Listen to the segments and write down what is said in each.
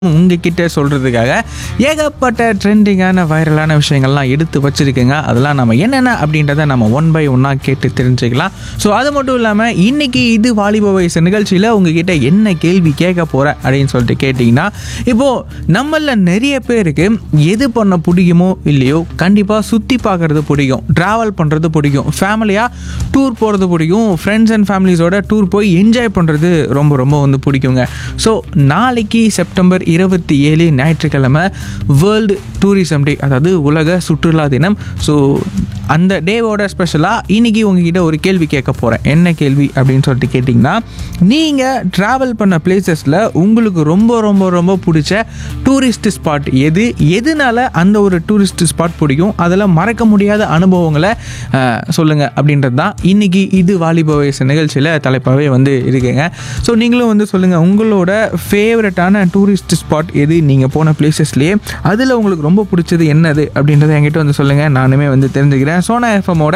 உங்ககிட்ட சொல்கிறதுக்காக ஏகப்பட்ட ட்ரெண்டிங்கான வைரலான விஷயங்கள்லாம் எடுத்து வச்சுருக்குங்க. அதெல்லாம் நம்ம என்னென்ன அப்படின்றத நம்ம ஒன் பை ஒன்னாக கேட்டு தெரிஞ்சுக்கலாம். ஸோ அது மட்டும் இல்லாமல் இன்றைக்கி இது வாலிப வயசு நிகழ்ச்சியில் உங்ககிட்ட என்ன கேள்வி கேட்க போகிறேன் அப்படின்னு சொல்லிட்டு கேட்டிங்கன்னா, இப்போது நம்மள நிறைய பேருக்கு எது பண்ண பிடிக்குமோ இல்லையோ கண்டிப்பாக சுற்றி பார்க்குறது பிடிக்கும், ட்ராவல் பண்ணுறது பிடிக்கும், ஃபேமிலியாக டூர் போகிறது பிடிக்கும், ஃப்ரெண்ட்ஸ் அண்ட் ஃபேமிலிஸோட டூர் போய் என்ஜாய் பண்ணுறது ரொம்ப ரொம்ப வந்து பிடிக்குங்க. ஸோ நாளைக்கு செப்டம்பர் 27 ஞாயிற்றுக்கிழமை வேர்ல்டு டூரிசம் டே, அதாவது உலக சுற்றுலா தினம். ஸோ அந்த டேவோட ஸ்பெஷலாக இன்றைக்கி உங்ககிட்ட ஒரு கேள்வி கேட்க போகிறேன். என்ன கேள்வி அப்படின்னு சொல்லிட்டு கேட்டிங்கன்னா, நீங்கள் ட்ராவல் பண்ண பிளேசஸில் உங்களுக்கு ரொம்ப ரொம்ப ரொம்ப பிடிச்ச டூரிஸ்ட் ஸ்பாட் எதனால அந்த ஒரு டூரிஸ்ட் ஸ்பாட் பிடிக்கும், அதில் மறக்க முடியாத அனுபவங்களை சொல்லுங்கள் அப்படின்றது தான் இன்றைக்கி இது வாலிப வயசு நிகழ்ச்சியில் தலைப்பாகவே வந்து இருக்குங்க. ஸோ நீங்களும் வந்து சொல்லுங்கள் உங்களோட ஃபேவரட்டான டூரிஸ்ட் ஸ்பாட் எது, நீங்கள் போன பிளேசஸ்லேயே அதில் உங்களுக்கு ரொம்ப பிடிச்சது என்னது அப்படின்றத என்கிட்ட வந்து சொல்லுங்கள், நானுமே வந்து தெரிஞ்சுக்கிறேன். சோனா எஃப்எம்மோட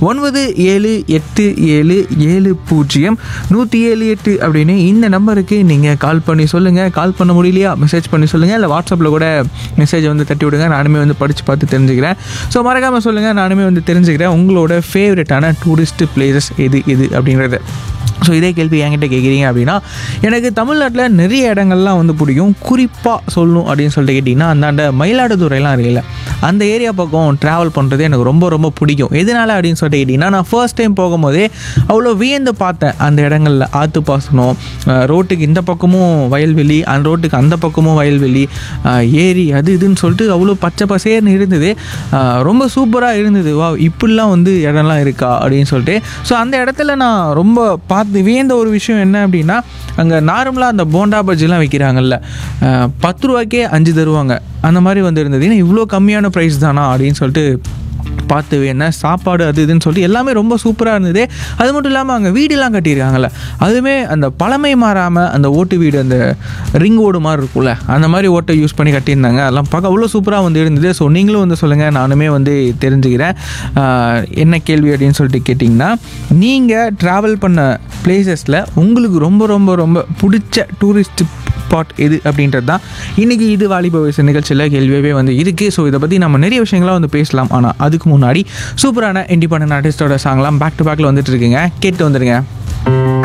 9787700178 அப்படின்னு இந்த நம்பருக்கு நீங்கள் கால் பண்ணி சொல்லுங்கள். கால் பண்ண முடியலையா மெசேஜ் பண்ணி சொல்லுங்கள், இல்லை வாட்ஸ்அப்பில் கூட மெசேஜ் வந்து தட்டி விடுங்க, நானுமே வந்து படித்து பார்த்து தெரிஞ்சுக்கிறேன். ஸோ மறக்காமல் சொல்லுங்கள், நானுமே வந்து தெரிஞ்சுக்கிறேன் உங்களோட ஃபேவரட்டான டூரிஸ்ட் பிளேசஸ் எது அப்படின்றது. ஸோ இதே கேள்வி என்கிட்ட கேட்குறீங்க அப்படின்னா, எனக்கு தமிழ்நாட்டில் நிறைய இடங்கள்லாம் வந்து பிடிக்கும். குறிப்பாக சொல்லணும் அப்படின்னு சொல்லிட்டு கேட்டிங்கன்னா, அந்தாண்ட மயிலாடுதுறைலாம் இருக்குல்ல, அந்த ஏரியா பக்கம் ட்ராவல் பண்ணுறது எனக்கு ரொம்ப ரொம்ப பிடிக்கும். எதனால் அப்படின்னு சொல்லிட்டு கேட்டிங்கன்னா, நான் ஃபர்ஸ்ட் டைம் போகும்போதே அவ்வளோ வியந்து பார்த்தேன். அந்த இடங்களில் ஆற்று பாசனம், ரோட்டுக்கு இந்த பக்கமும் வயல்வெளி, அந்த ரோட்டுக்கு அந்த பக்கமும் வயல்வெளி, ஏரி, அது இதுன்னு சொல்லிட்டு அவ்வளோ பச்சை பசேர்னு இருந்தது. ரொம்ப சூப்பராக இருந்தது. வா, இப்படிலாம் வந்து இடம்லாம் இருக்கா அப்படின்னு சொல்லிட்டு. ஸோ அந்த இடத்துல நான் ரொம்ப பார்த்து வியந்த ஒரு விஷயம் என்ன அப்படின்னா, அங்கே நார்மலாக அந்த போண்டா பஜ்ஜிலாம் விற்கிறாங்கல்ல, 10 ரூபாய்க்கே 5 தருவாங்க. அந்த மாதிரி வந்து இருந்தது. ஏன்னா இவ்வளோ கம்மியான ப்ரைஸ் தானா அப்படின்னு சொல்லிட்டு பார்த்து என்ன சாப்பாடு அது இதுன்னு சொல்லிட்டு எல்லாமே ரொம்ப சூப்பராக இருந்தது. அது மட்டும் இல்லாமல் அங்கே வீடுலாம் கட்டியிருக்காங்கல்ல, அதுவுமே அந்த பழமை மாறாமல் அந்த ஓட்டு வீடு, அந்த ரிங் ஓடு மாதிரி இருக்கும்ல, அந்த மாதிரி ஓட்டை யூஸ் பண்ணி கட்டியிருந்தாங்க. அதெல்லாம் பார்க்க அவ்வளோ சூப்பராக வந்து இருந்தது. ஸோ நீங்களும் வந்து சொல்லுங்கள், நானுமே வந்து தெரிஞ்சுக்கிறேன். என்ன கேள்வி அப்படின்னு சொல்லிட்டு கேட்டிங்கன்னா, நீங்கள் ட்ராவல் பண்ண பிளேசஸில் உங்களுக்கு ரொம்ப ரொம்ப ரொம்ப பிடிச்ச டூரிஸ்ட் ஸ்பாட் எது அப்படின்றது தான் இன்றைக்கி இது வாலிப வயசு நிகழ்ச்சியில் கேள்வியாகவே வந்து இருக்குது. ஸோ இதை பற்றி நம்ம நிறைய விஷயங்களாக வந்து பேசலாம். ஆனால் அதுக்கு முன்னாடி சூப்பரான இண்டிபெண்டன்ட் ஆர்டிஸ்டோட சாங்லாம் பேக் டு பேக்கில் வந்துட்டு இருக்குங்க, கேட்டு வந்துடுங்க.